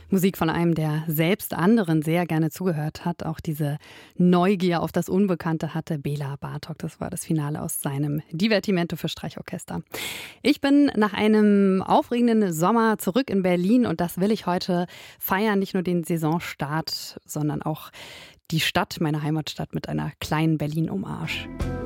Musik von einem, der selbst anderen sehr gerne zugehört hat, auch diese Neugier auf das Unbekannte hatte. Bela Bartok, das war das Finale aus seinem Divertimento für Streichorchester. Ich bin nach einem aufregenden Sommer zurück in Berlin und das will ich heute feiern. Nicht nur den Saisonstart, sondern auch die Stadt, meine Heimatstadt, mit einer kleinen Berlin-Hommage.